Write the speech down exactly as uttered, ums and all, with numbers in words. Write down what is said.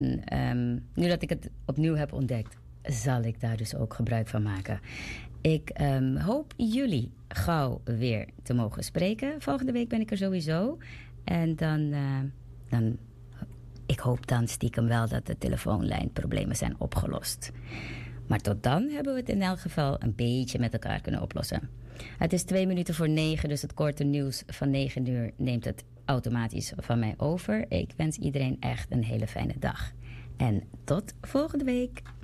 um, nu dat ik het opnieuw heb ontdekt, zal ik daar dus ook gebruik van maken. Ik um, hoop jullie gauw weer te mogen spreken. Volgende week ben ik er sowieso. En dan, uh, dan ik hoop dan stiekem wel dat de telefoonlijnproblemen zijn opgelost. Maar tot dan hebben we het in elk geval een beetje met elkaar kunnen oplossen. Het is twee minuten voor negen, dus het korte nieuws van negen uur neemt het automatisch van mij over. Ik wens iedereen echt een hele fijne dag. En tot volgende week.